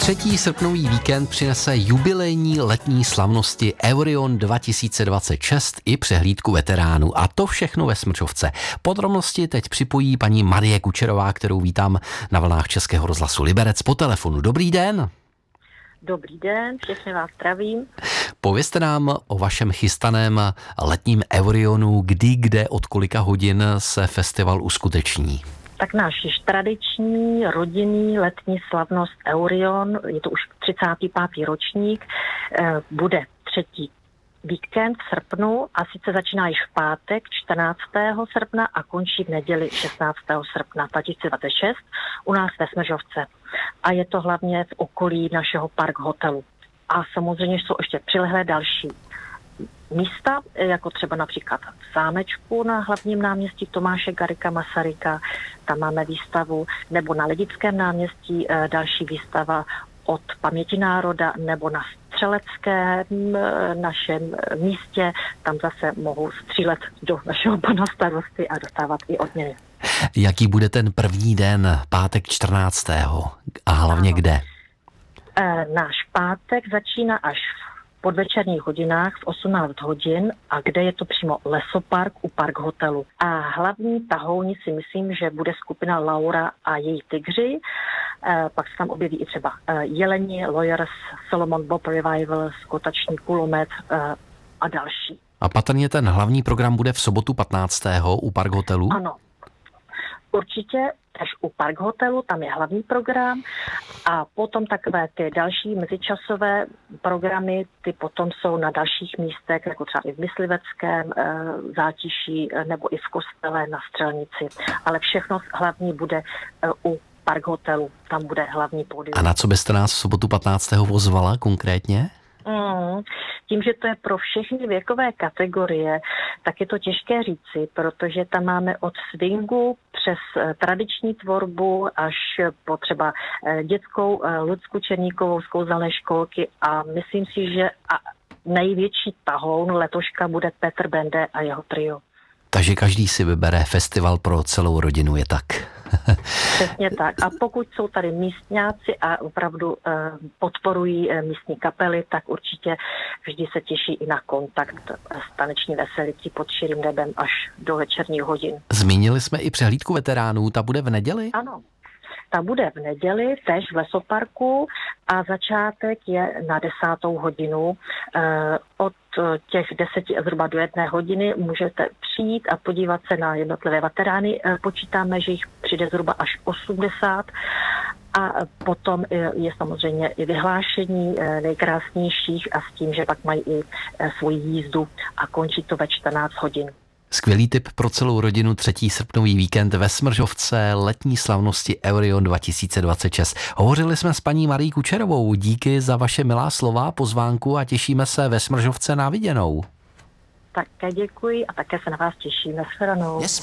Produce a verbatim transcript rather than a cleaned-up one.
Třetí srpnový víkend přinese jubilejní letní slavnosti Eurion dva tisíce dvacet šest i přehlídku veteránů. A to všechno ve Smršovce. Podrobnosti teď připojí paní Marie Kučerová, kterou vítám na vlnách Českého rozhlasu Liberec po telefonu. Dobrý den. Dobrý den, všechny vás zdravím. Povězte nám o vašem chystaném letním Eurionu, kdy, kde, od kolika hodin se festival uskuteční. Tak náš již tradiční rodinný letní slavnost Eurion, je to už třicátý pátý ročník, bude třetí víkend v srpnu a sice začíná již v pátek čtrnáctého srpna a končí v neděli šestnáctého srpna dva tisíce dvacet šest u nás ve Smržovce. A je to hlavně v okolí našeho park hotelu. A samozřejmě jsou ještě přilehlé další místa, jako třeba například v zámečku na hlavním náměstí Tomáše Garrigua Masaryka, tam máme výstavu, nebo na Lidickém náměstí další výstava od paměti národa, nebo na střeleckém našem místě, tam zase mohou střílet do našeho pana starosty a dostávat i odměny. Jaký bude ten první den, pátek čtrnáctého a hlavně kde? E, náš pátek začíná až v podvečerních hodinách v osmnáct hodin a kde je to přímo lesopark u park hotelu. A hlavní tahouni si myslím, že bude skupina Laura a její tygři. E, pak se tam objeví i třeba e, Jeleni, Lawyers, Solomon Bob Revival, Skotační kulomet e, a další. A patrně ten hlavní program bude v sobotu patnáctého u park hotelu? Ano. Určitě až u park hotelu, tam je hlavní program a potom takové ty další mezičasové programy, ty potom jsou na dalších místech, jako třeba i v Mysliveckém e, zátiší nebo i v kostele na Střelnici. Ale všechno hlavní bude e, u park hotelu, tam bude hlavní pódium. A na co byste nás v sobotu patnáctého pozvala konkrétně? Mm, tím, že to je pro všechny věkové kategorie, tak je to těžké říci, protože tam máme od swingu přes tradiční tvorbu až po třeba dětskou Lucku Černíkovou z Kouzelné školky a myslím si, že největší tahoun letoška bude Petr Bende a jeho trio. Takže každý si vybere festival pro celou rodinu, je tak? Přesně tak. A pokud jsou tady místňáci a opravdu eh, podporují eh, místní kapely, tak určitě vždy se těší i na kontakt s taneční veselicí pod širým nebem až do večerních hodin. Zmínili jsme i přehlídku veteránů, ta bude v neděli? Ano. Ta bude v neděli, též v lesoparku a začátek je na desátou hodinu. E, od těch deseti zhruba do jedné hodiny můžete přijít a podívat se na jednotlivé veterány. E, počítáme, že jich přijde zhruba až osmdesát a potom je samozřejmě i vyhlášení nejkrásnějších a s tím, že pak mají i svoji jízdu a končí to ve čtrnáct hodin. Skvělý tip pro celou rodinu, třetí srpnový víkend ve Smržovce, letní slavnosti Eurion dva tisíce dvacet šest. Hovořili jsme s paní Marií Kučerovou. Díky za vaše milá slova, pozvánku a těšíme se ve Smržovce na viděnou. Také děkuji a také se na vás těším. Nashledanou.